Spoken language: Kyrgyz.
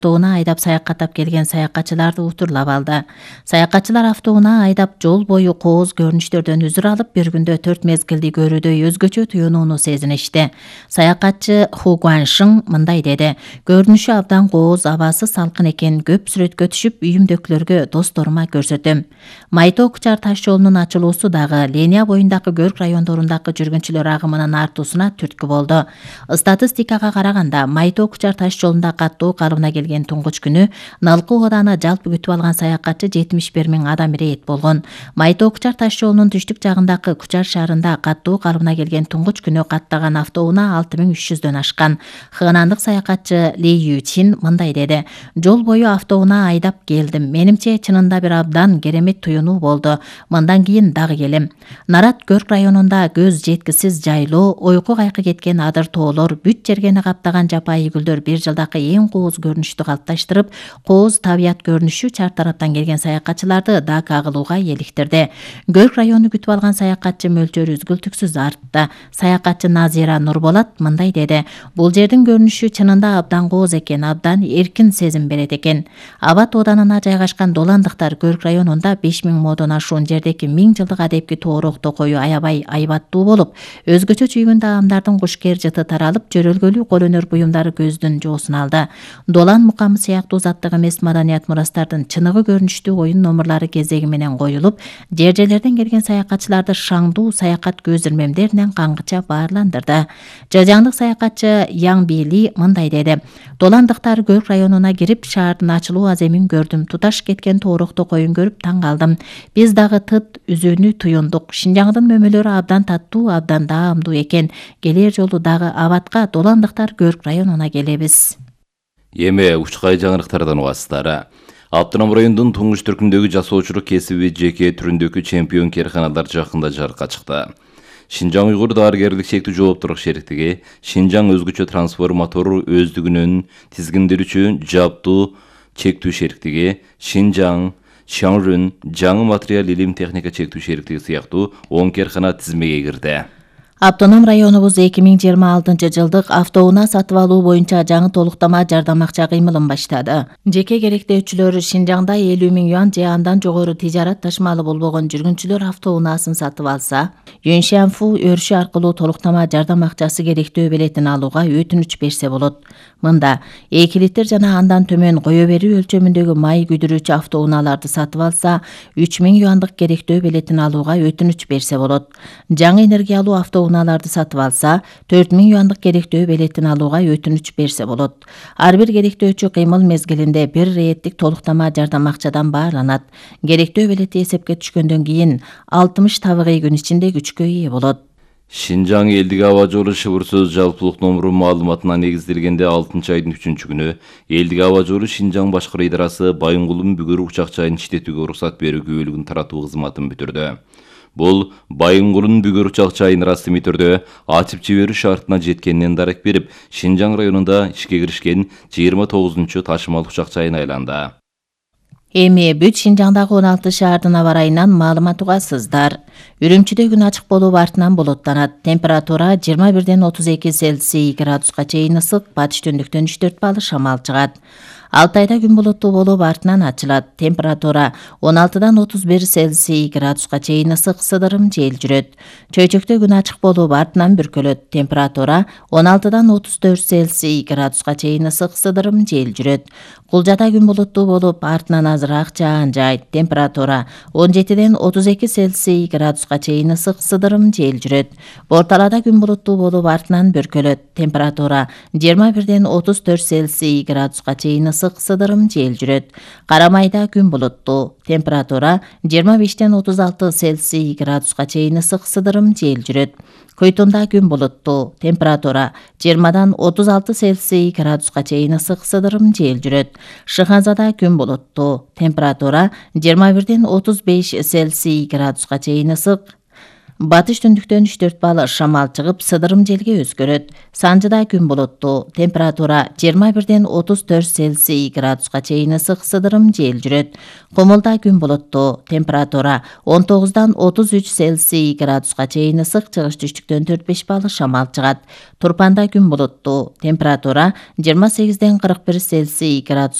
автоунаа айдап саякаттап келген саякатчыларды утурлап алды. Саякатчылар автоунаа айдап жол бою кооз көрүнүштөрдөн үзүр алып, бир күндө 4 мезгилди көрүүдөй өзгөчө туюнууну сезиништи. Саякатчы Ху Гуаншың мындай деди: "Көрүнүшү абдан кооз, абасы салкын экен, көп сүрөткө түшүп, үйүмдөгүлөргө, досторума көрсөтөм." Майто-Кучар таш жолунун ачылуусу дагы Ления боюндагы Көрк райондорундагы жүргүнчүлөр агымынын артуусуна түрткү болду. Статистикага караганда, Майто-Кучар таш жолунда каттуу калыбына келген туңгуч күнү Налкы ооданы жалпы күтүп алган саякатчы 71 миң адам ирет болгон. Майто-Кучар таш жолунун түштүк жагындагы Кучар шаарында каттуу калыбына келген туңгуч күнү каттаган автоунаа 6300дөн ашкан. Хынандык саякатчы Ли Ючин мындай деди: "Жол бою автоунаа айдап келдим. Менимче чынында бир абдан керемет туюнуу болду. Мындан кийин дагы келем." Нарат Көрк районунда көз жеткисиз жайлоо, ойку кайкы кеткен адыр тоолор, бүт жергени каптаган жапайы гүлдөр бир жылдакы эң кооз көрүнүштү калыпташтырып, кооз табият көрүнүшү чар тараптан келген саякатчыларды Дака кылууга эликтирди. Көрк району күтүп алган саякатчы мөлчөрү үзгүлтүксүз артты. Саякатчы Назира Нурболат мындай деди: "Бул жердин көрүнүшү чынында абдан кооз экен, абдан эркин сезим берет экен." Абат оданына жайгашкан Доландыктар Көрк районунда 5000 модон ашуун жердеки 1000 жылдык адепки тоорок токою аябай айбаттуу болуп, өзгөчө чүйгүн таамдардын кушкер жыты таралып, жөрөлгөлүү кол өнөр буюмдары көздүн жоосун алды. Долан мукамы сыяктуу заттык эмес маданият мурастардын чыныгы көрүнүштүү оюн номурлары кезеги менен коюлуп, жер-жерлерден келген саякатчыларды шаңдуу саякат көз ирмемдеринен каңгыча баарландырды. Жажаңдык саякатчы Яң Били мындай деди: "Доландыктар Көрк районуна кирип, шаардын ачылуу аземин көрдүм, туташ кеткен тоорок токоюн көрүп таң калдым. Биз дагы тыт үзүүнү туюндук. Шинжаңдын мөмөлөрү абдан таттуу, абдан даамдуу экен. Келер жолу дагы Абатка, Доландыктар Көрк районуна келебиз." Эми учкай жаңырыктардан угасыздар. Автоном райондун туңгуч түркүмдөгү жасоочулук кесиби жеке түрүндөгү чемпион керканалар жакында жарыкка чыкты. Шинжаң уйгур дарыгерлик шектүү жооптуулук шериктиги Шинжаң өзгөчө трансформатор өздүгүнүн тизгиндирүүчү жаптуу чектүү шериктиги Шинжаң Шаңрүн жаңы материал илим техника чектүү шериктиги сыяктуу 10 керкана тизмеге кирди. Автоном районубуз 2026 жылдык автоунаа сатып алуу боюнча жаңы толуктама жардам акча кыймылын баштады. Жеке керектөөчүлөр Шинжаңда 50 миң юан же андан жогору тижарат ташмалы болбогон жүргүнчүлөр автоунаасын сатып алса, Юншанфу өрүшү аркылуу толуктама жардам акчасы керектөө билетин алууга өтүнүч берсе болот. Мында 2 литр жана андан төмөн кое берүү өлчөмүндөгү май күйдүрүүчү автоунааларды сатып алса, 3 миң юандык керектөө билетин алууга өтүнүч берсе болот. Жаңы энергиялуу автоунааларды сатып алса, 4 миң юандык керектөө билетин алууга өтүнүч берсе болот. Ар бир керектөөчү кыймыл мезгилинде бир реттик толуктама жардам акчадан баарланат. Керектөө билети эсепке түшкөндөн кийин 60 табигый күн ичинде күчкө ээ болот. Шинжаң элдик аба жолу шыбыр-сөз жалпылык номуру маалыматына негизделгенде 6 айдын 3 күнү элдик аба жолу Шинжаң башкаруу идарасы Байынгулун бүгүр учак жайын иштетүүгө уруксат берүү күбөлүгүн таратуу кызматын бүтүрдү. Бул Байынгулун бүгүр учак жайын расмий түрдө ачып жиберүү шартына жеткенинен дарек берип, Шинжаң районунда ишке киришкен 29-чу ташымал учак жайына айланды. Эми бүт Шинжаңдагы 16 шаардын аба ырайынан маалымат угасыздар. Үрүмчүдө күн ачык болуп артынан булуттанат. Температура 21ден 32 Цельсий градуска чейин ысык, батыш түндүктөн 3-4 балл шамал чыгат. Алтайда күн булуттуу болуп артынан ачылат. Температура 16дан 31 Цельсий градуска чейин ысык, сыдырым жел жүрөт. Чөйчөктө күн ачык болуп артынан бүркөлөт. Температура 16дан 34 Цельсий градуска чейин ысык, сыдырым жел жүрөт. Кулжада күн булуттуу болуп артынан азыраак жаан жайт. Температура 17ден 32 Цельсий градуска чейин ысык, сыдырым жел жүрөт. Борталада күн булуттуу болуп артынан бүркөлөт. Температура 21ден 34 Цельсий градуска чейин ысык, сыдырым жел жүрөт. Карамайда күн булуттуу. Температура 25ден 36 Цельсий градуска чейин ысык, сыдырым жел жүрөт. Көйтүндө күн булуттуу. Температура 20дан 36 Цельсий градуска чейин ысык, сыдырым жел жүрөт. Шыханзада күн булуттуу. Температура 21ден 35 Цельсий градуска чейин ысык. Батыш түндүктөн 3-4 балл шамал чыгып, сыдырым желге өзгөрөт. Санжыда күн булуттуу, температура 21ден 34 Цельсий градуска чейин ысык сыдырым жел жүрөт. Комулда күн булуттуу, температура 19дан 33 Цельсий градуска чейин ысык, чыгыш түштүктөн 4-5 балл шамал чыгат. Турпанда күн булуттуу, температура 28ден 41 Цельсий градус